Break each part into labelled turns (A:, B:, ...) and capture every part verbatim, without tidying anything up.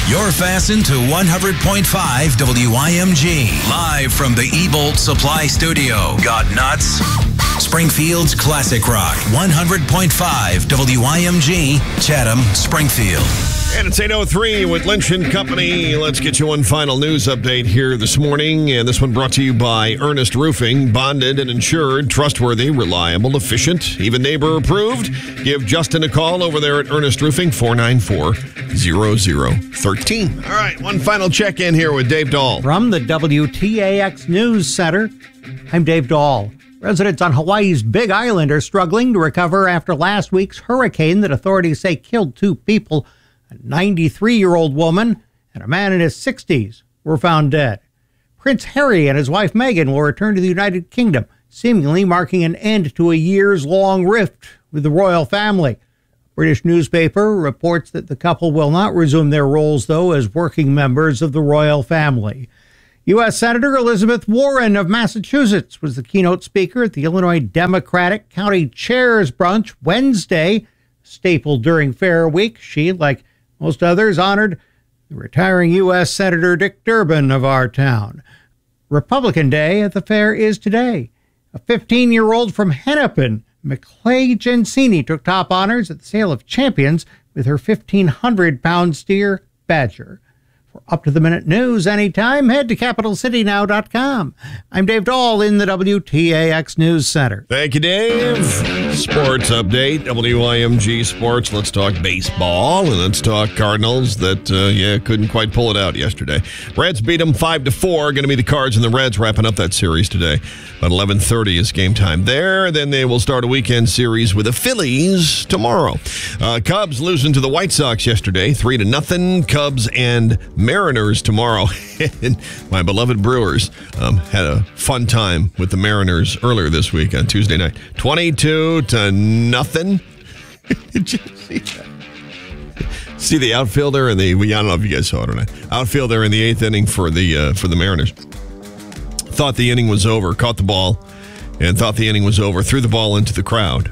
A: You're fastened to one hundred point five W I M G. Live from the Ebolt Supply Studio. Got nuts? Springfield's Classic Rock. one hundred point five W I M G, Chatham, Springfield.
B: And it's eight oh three with Lynch and Company. Let's get you one final news update here this morning. And this one brought to you by Ernest Roofing. Bonded and insured, trustworthy, reliable, efficient, even neighbor approved. Give Justin a call over there at Ernest Roofing, four nine four, zero zero one three. All right, one final check-in here with Dave Dahl.
C: From the W T A X News Center, I'm Dave Dahl. Residents on Hawaii's Big Island are struggling to recover after last week's hurricane that authorities say killed two people. A ninety-three-year-old woman and a man in his sixties were found dead. Prince Harry and his wife Meghan will return to the United Kingdom, seemingly marking an end to a years-long rift with the royal family. A British newspaper reports that the couple will not resume their roles, though, as working members of the royal family. U S Senator Elizabeth Warren of Massachusetts was the keynote speaker at the Illinois Democratic County Chairs Brunch Wednesday, staple during Fair Week. She, like most others, honored the retiring U S Senator Dick Durbin of our town. Republican Day at the fair is today. A fifteen-year-old from Hennepin, McClay Gensini, took top honors at the Sale of Champions with her fifteen hundred pound steer, Badger. For up-to-the-minute news anytime, head to capital city now dot com. I'm Dave Dahl in the W T A X News Center.
B: Thank you, Dave. Sports update, W I M G Sports. Let's talk baseball, and let's talk Cardinals that, uh, yeah, couldn't quite pull it out yesterday. Reds beat them five to four. Going to be the Cards and the Reds wrapping up that series today. About eleven thirty is game time there. Then they will start a weekend series with the Phillies tomorrow. Uh, Cubs losing to the White Sox yesterday, three to nothing. Cubs and Mariners tomorrow. And my beloved Brewers um, had a fun time with the Mariners earlier this week on Tuesday night. twenty-two to nothing. Did you see that? See the outfielder and the, well, I don't know if you guys saw it or not. Outfielder in the eighth inning for the uh, for the Mariners. Thought the inning was over, caught the ball, and thought the inning was over, threw the ball into the crowd.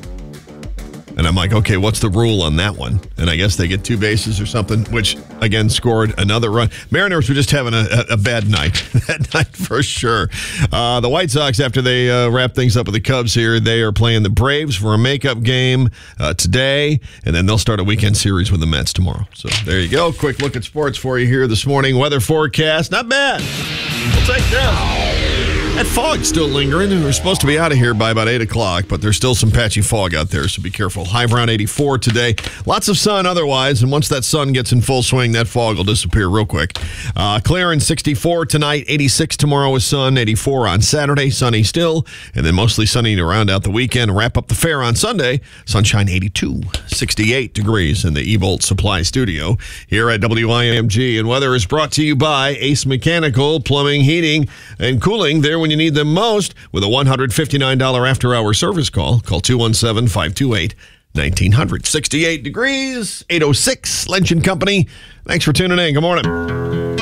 B: And I'm like, okay, what's the rule on that one? And I guess they get two bases or something, which, again, scored another run. Mariners were just having a, a, a bad night that night for sure. Uh, the White Sox, after they uh, wrap things up with the Cubs here, they are playing the Braves for a makeup game uh, today, and then they'll start a weekend series with the Mets tomorrow. So there you go. Quick look at sports for you here this morning. Weather forecast, not bad. We'll take that. That fog's still lingering, and we're supposed to be out of here by about eight o'clock, but there's still some patchy fog out there, so be careful. High around eighty-four today. Lots of sun otherwise, and once that sun gets in full swing, that fog will disappear real quick. Uh, clear and sixty-four tonight, eighty-six tomorrow with sun, eighty-four on Saturday, sunny still, and then mostly sunny to round out the weekend. Wrap up the fair on Sunday, sunshine eighty-two, sixty-eight degrees in the Ebolt Supply Studio here at W I M G. And weather is brought to you by Ace Mechanical, Plumbing, Heating, and Cooling. There when you need them most with a one hundred fifty-nine dollars after-hour service call. Call two one seven, five two eight, one nine hundred. sixty-eight degrees, eight oh six, Lynch and Company. Thanks for tuning in. Good morning.